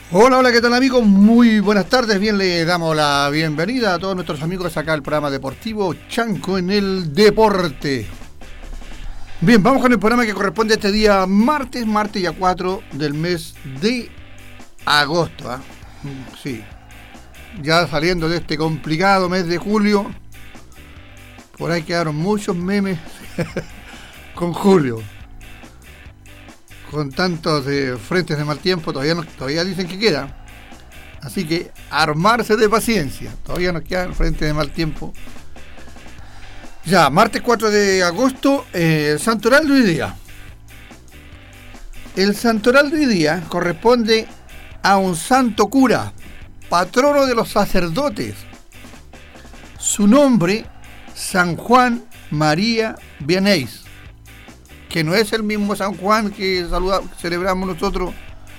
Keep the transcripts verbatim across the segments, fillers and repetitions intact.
Hola, hola, ¿qué tal amigos? Muy buenas tardes, bien le damos la bienvenida a todos nuestros amigos acá al programa deportivo Chanco en el Deporte. Bien, vamos con el programa que corresponde a este día martes, martes ya cuatro del mes de agosto, ¿eh? Sí, ya saliendo de este complicado mes de julio, por ahí quedaron muchos memes con julio. Con tantos eh, frentes de mal tiempo, todavía, no, todavía dicen que queda. Así que armarse de paciencia. Todavía nos quedan frentes de mal tiempo. Ya, martes cuatro de agosto, eh, el santoral de hoy día. El santoral de hoy día corresponde a un santo cura, patrono de los sacerdotes. Su nombre, San Juan María Vianney. Que no es el mismo San Juan que saluda, celebramos nosotros,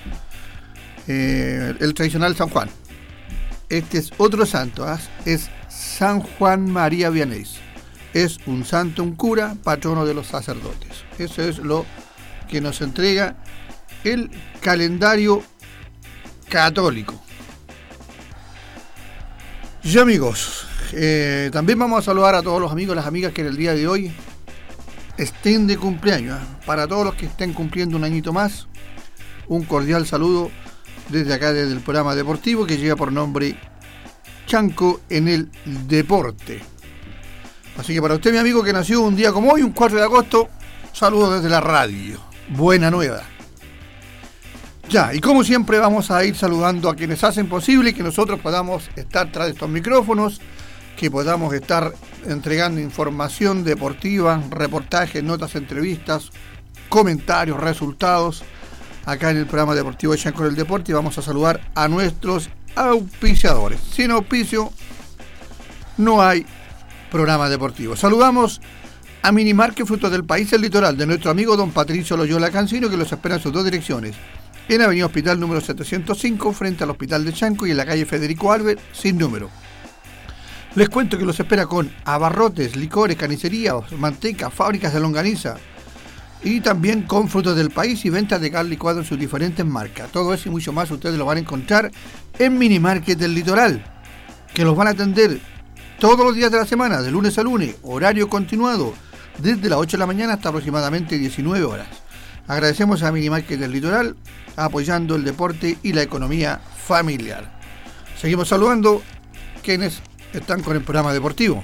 eh, el tradicional San Juan. Este es otro santo, ¿eh? Es San Juan María Vianney. Es un santo, un cura, patrono de los sacerdotes. Eso es lo que nos entrega el calendario católico. Ya amigos, eh, también vamos a saludar a todos los amigos y las amigas que en el día de hoy estén de cumpleaños. ¿eh? Para todos los que estén cumpliendo un añito más, un cordial saludo desde acá, desde el programa deportivo que lleva por nombre Chanco en el Deporte. Así que para usted, mi amigo, que nació un día como hoy, un cuatro de agosto, saludos desde la radio. Buena nueva. Ya, y como siempre vamos a ir saludando a quienes hacen posible que nosotros podamos estar tras de estos micrófonos, que podamos estar entregando información deportiva, reportajes, notas, entrevistas, comentarios, resultados, acá en el programa deportivo de Chanco en el Deporte. Y vamos a saludar a nuestros auspiciadores. Sin auspicio no hay programa deportivo. Saludamos a Minimarket Frutos del País, el Litoral, de nuestro amigo don Patricio Loyola Cancino, que los espera en sus dos direcciones. En Avenida Hospital número setecientos cinco, frente al Hospital de Chanco, y en la calle Federico Alves, sin número. Les cuento que los espera con abarrotes, licores, carnicerías, manteca, fábricas de longaniza y también con frutos del país y ventas de cal licuado en sus diferentes marcas. Todo eso y mucho más ustedes lo van a encontrar en Minimarket del Litoral, que los van a atender todos los días de la semana, de lunes a lunes, horario continuado, desde las ocho de la mañana hasta aproximadamente diecinueve horas. Agradecemos a Minimarket del Litoral, apoyando el deporte y la economía familiar. Seguimos saludando quienes están con el programa deportivo.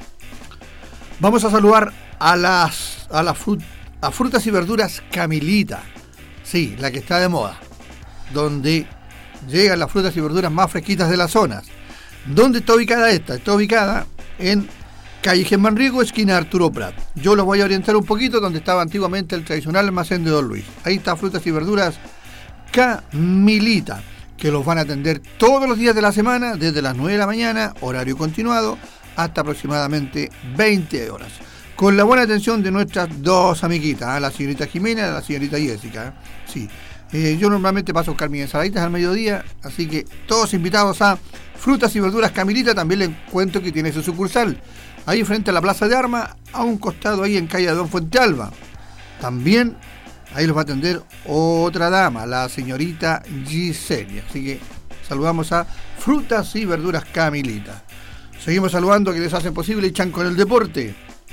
Vamos a saludar a las a las frut, a frutas y verduras Camilita. Sí, la que está de moda. Donde llegan las frutas y verduras más fresquitas de las zonas. ¿Dónde está ubicada esta? Está ubicada en calle Germán Riego, esquina Arturo Prat. Yo los voy a orientar un poquito donde estaba antiguamente el tradicional almacén de Don Luis. Ahí está frutas y verduras Camilita, que los van a atender todos los días de la semana, desde las nueve de la mañana, horario continuado, hasta aproximadamente veinte horas. Con la buena atención de nuestras dos amiguitas, ¿eh? La señorita Jimena y la señorita Jessica. ¿eh? Sí, eh, yo normalmente paso a buscar mis ensaladitas al mediodía, así que todos invitados a Frutas y Verduras Camilita. También les cuento que tiene su sucursal ahí frente a la Plaza de Armas, a un costado ahí en calle de Don Fuente Alba. También ahí los va a atender otra dama, la señorita Gisenia. Así que saludamos a Frutas y Verduras Camilita. Seguimos saludando a quienes hacen posible Chanco en el Deporte.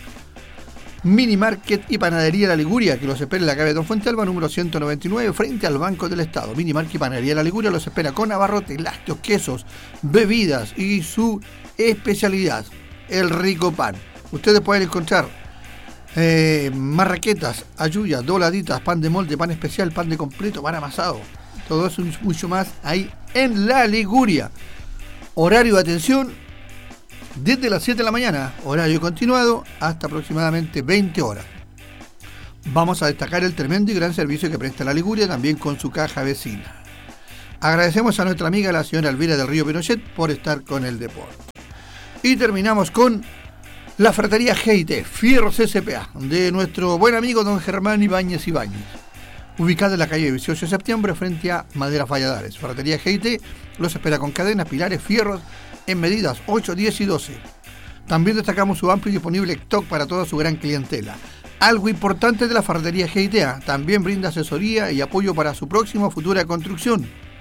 Mini Market y Panadería La Liguria, que los espera en la calle de Don Fuente Alba, número ciento noventa y nueve, frente al Banco del Estado. Mini Market y Panadería La Liguria los espera con abarrotes, lácteos, quesos, bebidas y su especialidad, el rico pan. Ustedes pueden encontrar Eh, marraquetas, ayuyas, dobladitas, pan de molde, pan especial, pan de completo, pan amasado. Todo eso y mucho más ahí en La Liguria. Horario de atención desde las siete de la mañana, horario continuado, hasta aproximadamente veinte horas. Vamos a destacar el tremendo y gran servicio que presta La Liguria, también con su caja vecina. Agradecemos a nuestra amiga la señora Elvira del Río Pinochet por estar con el deporte. Y terminamos con la Ferretería G y T, Fierros S P A, de nuestro buen amigo don Germán Ibáñez Ibáñez, ubicada en la calle dieciocho de septiembre frente a Maderas Valladares. Ferretería G y T los espera con cadenas, pilares, fierros en medidas ocho, diez y doce. También destacamos su amplio y disponible stock para toda su gran clientela. Algo importante de la Ferretería G y T, también brinda asesoría y apoyo para su próxima o futura construcción.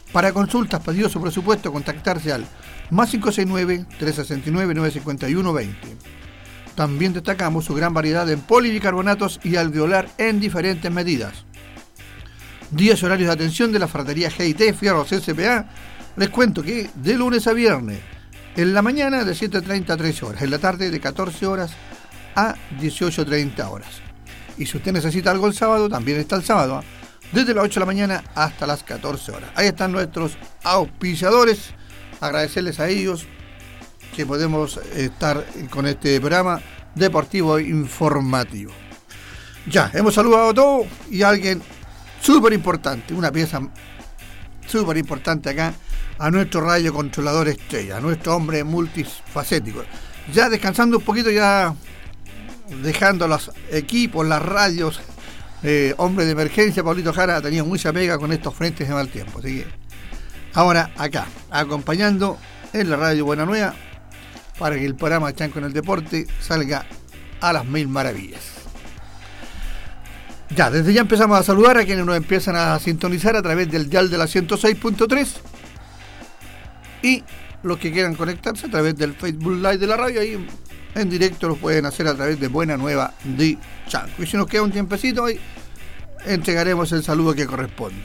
Para consultas, pedidos o presupuesto, contactarse al más cinco seis nueve, tres seis nueve, nueve cinco uno, dos cero. También destacamos su gran variedad en polibicarbonatos y alveolar en diferentes medidas. Días y horarios de atención de la Ferretería G I T Fierros S P A. Les cuento que de lunes a viernes, en la mañana de siete treinta a trece horas, en la tarde de catorce horas a dieciocho treinta horas. Y si usted necesita algo el sábado, también está el sábado, desde las ocho de la mañana hasta las catorce horas. Ahí están nuestros auspiciadores. Agradecerles a ellos que podemos estar con este programa deportivo informativo. Ya, hemos saludado a todos y a alguien súper importante, una pieza súper importante acá, a nuestro radio controlador estrella, a nuestro hombre multifacético. Ya descansando un poquito, ya dejando los equipos, las radios, eh, hombre de emergencia, Pablito Jara ha tenido mucha pega con estos frentes de mal tiempo. Así que ahora acá, acompañando en la radio Buena Nueva, para que el programa Chanco en el Deporte salga a las mil maravillas. Ya, desde ya empezamos a saludar a quienes nos empiezan a sintonizar a través del dial de la ciento seis punto tres y los que quieran conectarse a través del Facebook Live de la radio, ahí en directo lo pueden hacer a través de Buena Nueva de Chanco. Y si nos queda un tiempecito ahí, entregaremos el saludo que corresponde.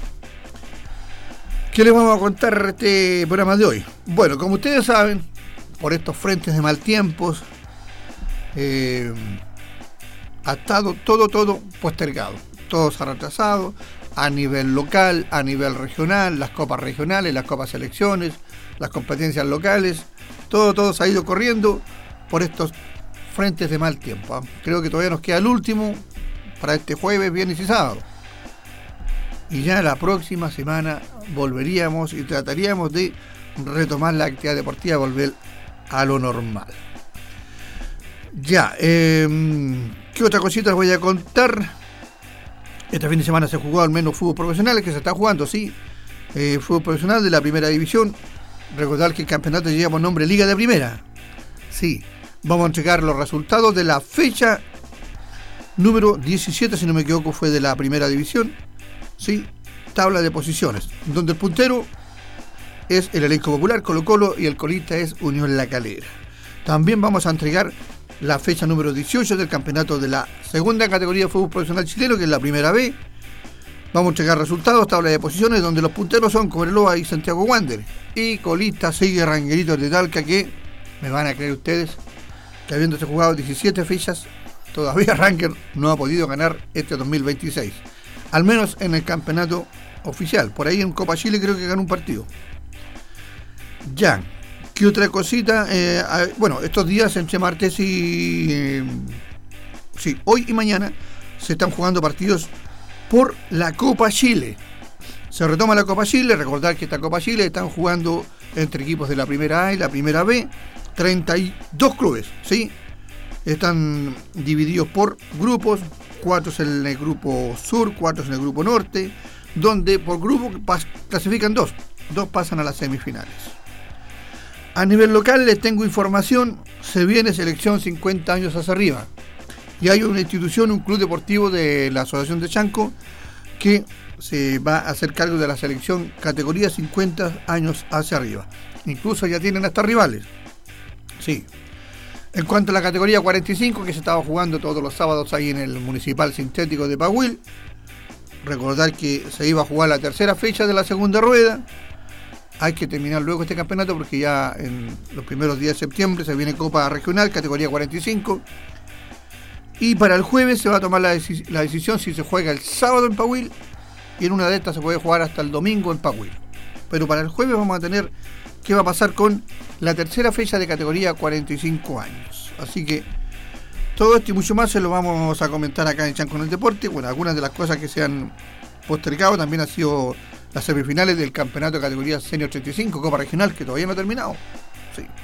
¿Qué les vamos a contar este programa de hoy? Bueno, como ustedes saben, por estos frentes de mal tiempos, eh, ha estado todo, todo postergado. Todo se ha retrasado a nivel local, a nivel regional, las copas regionales, las copas selecciones, las competencias locales, todo, todo se ha ido corriendo por estos frentes de mal tiempo. ¿eh? Creo que todavía nos queda el último para este jueves, viernes y sábado. Y ya la próxima semana volveríamos y trataríamos de retomar la actividad deportiva, volver a lo normal. Ya, eh, ¿qué otra cosita les voy a contar? Este fin de semana se jugó al menos fútbol profesional, que se está jugando, sí, eh, fútbol profesional de la primera división. Recordar que el campeonato lleva por nombre Liga de Primera. Sí, vamos a entregar los resultados de la fecha número diecisiete, si no me equivoco, fue de la primera división. Sí, tabla de posiciones, donde el puntero es el Elenco Popular, Colo Colo, y el colista es Unión La Calera. También vamos a entregar la fecha número dieciocho del campeonato de la segunda categoría de fútbol profesional chileno, que es la primera B. Vamos a entregar resultados, tabla de posiciones, donde los punteros son Cobreloa y Santiago Wander, y colista sigue Rangueritos de Talca, que me van a creer ustedes que habiéndose jugado diecisiete fechas, todavía Ranger no ha podido ganar este dos mil veintiséis, al menos en el campeonato oficial. Por ahí en Copa Chile creo que ganó un partido. Ya, ¿qué otra cosita? Eh, bueno, estos días entre martes y... Eh, sí, hoy y mañana se están jugando partidos por la Copa Chile. Se retoma la Copa Chile. Recordar que esta Copa Chile están jugando entre equipos de la primera A y la primera B, treinta y dos clubes, ¿sí? Están divididos por grupos, cuatro en el grupo sur, cuatro en el grupo norte, donde por grupo pas- clasifican dos, dos pasan a las semifinales. A nivel local les tengo información, se viene selección cincuenta años hacia arriba, y hay una institución, un club deportivo de la Asociación de Chanco, que se va a hacer cargo de la selección categoría cincuenta años hacia arriba. Incluso ya tienen hasta rivales. Sí. En cuanto a la categoría cuarenta y cinco, que se estaba jugando todos los sábados ahí en el Municipal Sintético de Pahuil, recordar que se iba a jugar la tercera fecha de la segunda rueda. Hay que terminar luego este campeonato porque ya en los primeros días de septiembre se viene Copa Regional, categoría cuarenta y cinco. Y para el jueves se va a tomar la, deci- la decisión si se juega el sábado en Pahuil, y en una de estas se puede jugar hasta el domingo en Pahuil. Pero para el jueves vamos a tener qué va a pasar con la tercera fecha de categoría cuarenta y cinco años. Así que todo esto y mucho más se lo vamos a comentar acá en Chanco en el Deporte. Bueno, algunas de las cosas que se han postergado también han sido las semifinales del campeonato de categoría Senior treinta y cinco, Copa Regional, que todavía no ha terminado. Sí.